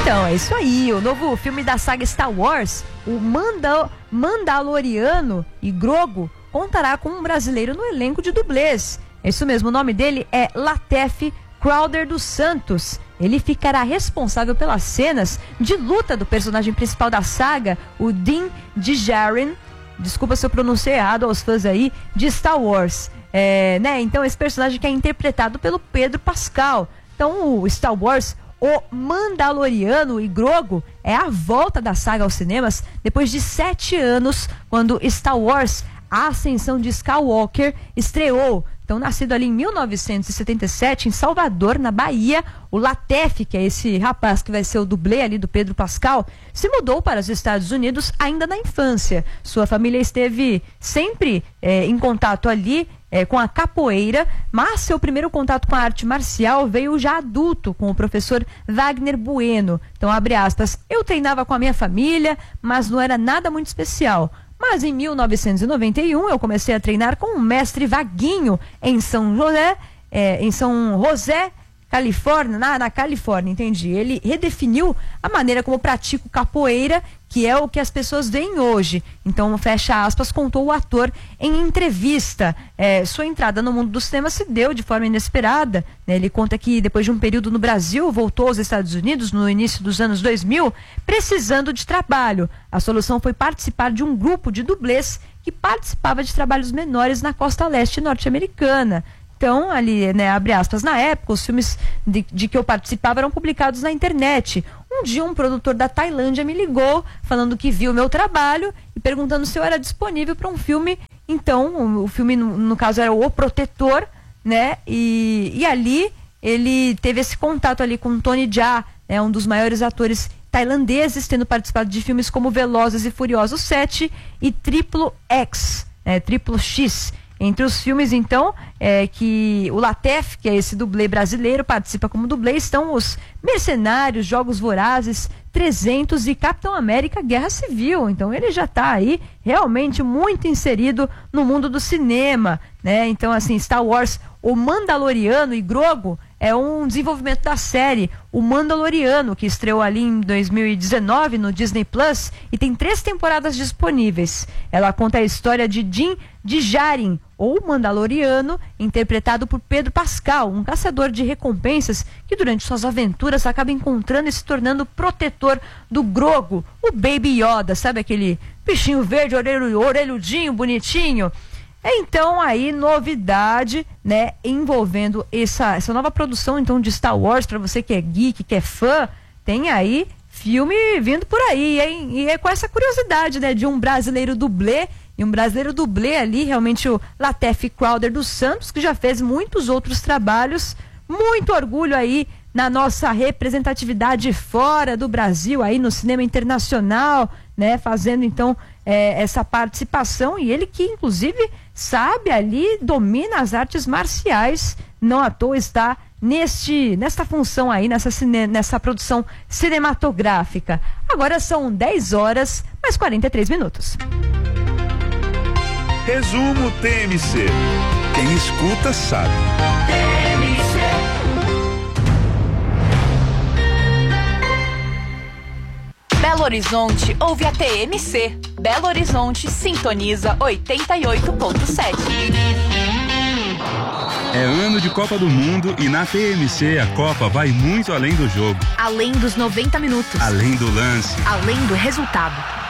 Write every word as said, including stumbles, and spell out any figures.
Então, é isso aí, o novo filme da saga Star Wars, o Mandal- Mandaloriano e Grogu, contará com um brasileiro no elenco de dublês. É isso mesmo, o nome dele é Lateef Crowder dos Santos. Ele ficará responsável pelas cenas de luta do personagem principal da saga, o Din Djarin. Desculpa se eu pronunciei errado aos fãs aí de Star Wars. É, né? Então esse personagem que é interpretado pelo Pedro Pascal. Então o Star Wars, o Mandaloriano e Grogu, é a volta da saga aos cinemas depois de sete anos, quando Star Wars, a Ascensão de Skywalker, estreou. Então, nascido ali em mil novecentos e setenta e sete, em Salvador, na Bahia, o Lateef, que é esse rapaz que vai ser o dublê ali do Pedro Pascal, se mudou para os Estados Unidos ainda na infância. Sua família esteve sempre é, em contato ali é, com a capoeira, mas seu primeiro contato com a arte marcial veio já adulto, com o professor Wagner Bueno. Então, abre aspas, eu treinava com a minha família, mas não era nada muito especial. Mas em mil novecentos e noventa e um eu comecei a treinar com o mestre Vaguinho em São José, é, em São José, Califórnia, na, na Califórnia, entendi. Ele redefiniu a maneira como pratico capoeira, que é o que as pessoas veem hoje. Então, fecha aspas, contou o ator em entrevista. É, sua entrada no mundo do cinema se deu de forma inesperada, né? Ele conta que depois de um período no Brasil, voltou aos Estados Unidos no início dos anos dois mil, precisando de trabalho. A solução foi participar de um grupo de dublês que participava de trabalhos menores na costa leste norte-americana. Então, ali, né, abre aspas, na época, os filmes de, de que eu participava eram publicados na internet. Um dia, um produtor da Tailândia me ligou, falando que viu o meu trabalho e perguntando se eu era disponível para um filme. Então, o, o filme, no, no caso, era O Protetor, né? E, e ali, ele teve esse contato ali com Tony Jaa, né, um dos maiores atores tailandeses, tendo participado de filmes como Velozes e Furiosos sete e Triplo X, né, Triplo X. Entre os filmes, então, é, que o Lateef, que é esse dublê brasileiro, participa como dublê, estão os Mercenários, Jogos Vorazes, trezentos e Capitão América Guerra Civil. Então ele já está aí realmente muito inserido no mundo do cinema, né? Então, assim, Star Wars, o Mandaloriano e Grogu é um desenvolvimento da série O Mandaloriano, que estreou ali em dois mil e dezenove no Disney Plus e tem três temporadas disponíveis. Ela conta a história de Din Djarin, ou Mandaloriano, interpretado por Pedro Pascal, um caçador de recompensas que durante suas aventuras acaba encontrando e se tornando protetor do Grogu, o Baby Yoda, sabe aquele bichinho verde, orelhu, orelhudinho, bonitinho? Então, aí, novidade, né, envolvendo essa, essa nova produção, então, de Star Wars, para você que é geek, que é fã, tem aí filme vindo por aí, hein? E é com essa curiosidade, né, de um brasileiro dublê, e um brasileiro dublê ali, realmente o Lateef Crowder dos Santos, que já fez muitos outros trabalhos, muito orgulho aí na nossa representatividade fora do Brasil, aí no cinema internacional, né, fazendo então é, essa participação, e ele que inclusive sabe ali, domina as artes marciais, não à toa está neste, nesta função aí, nessa, cine, nessa produção cinematográfica. Agora são dez horas, mais quarenta e três minutos. Resumo T M C. Quem escuta sabe. T M C. Belo Horizonte ouve a T M C. Belo Horizonte sintoniza oitenta e oito ponto sete. É ano de Copa do Mundo e na T M C a Copa vai muito além do jogo. Além dos noventa minutos. Além do lance. Além do resultado.